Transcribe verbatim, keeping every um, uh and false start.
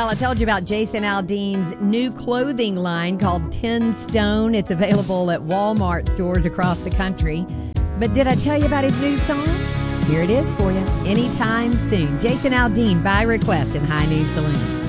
Well, I told you about Jason Aldean's new clothing line called Ten Stone. It's available at Walmart stores across the country. But did I tell you about his new song? Here it is for you. Anytime Soon. Jason Aldean by request in High Noon Saloon.